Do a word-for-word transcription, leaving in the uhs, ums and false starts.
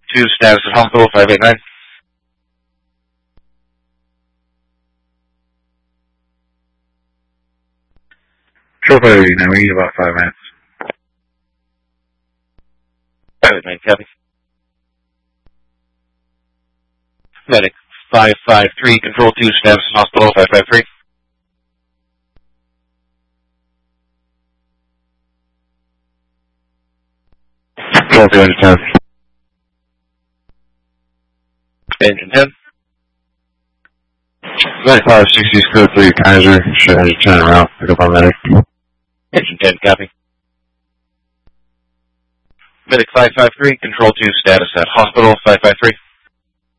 two, status at hospital, five eight nine. Sure, five eight nine, we need about five minutes. five eight nine, copy. Medic five five three, control two, status at hospital, five five three. Control two, engine ten. Engine ten. Medic five sixty, code three, Kaiser, should engine ten around, pick up on medic. Engine ten, copy. Medic five five three, control two, status at hospital, five five three.